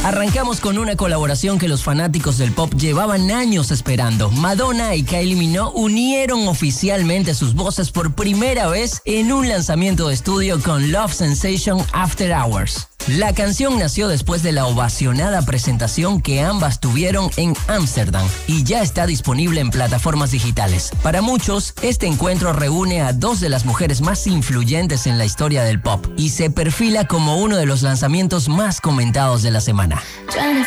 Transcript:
Arrancamos con una colaboración que los fanáticos del pop llevaban años esperando. Madonna y Kylie Minogue unieron oficialmente sus voces por primera vez en un lanzamiento de estudio con Love Sensation After Hours. La canción nació después de la ovacionada presentación que ambas tuvieron en Ámsterdam y ya está disponible en plataformas digitales. Para muchos, este encuentro reúne a dos de las mujeres más influyentes en la historia del pop y se perfila como uno de los lanzamientos más comentados de la semana.